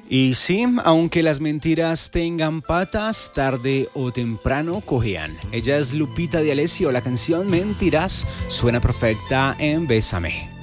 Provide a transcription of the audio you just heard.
Y sí, aunque las mentiras tengan patas, tarde o temprano cojean. Ella es Lupita D'Alessio, la canción Mentiras suena perfecta en Bésame.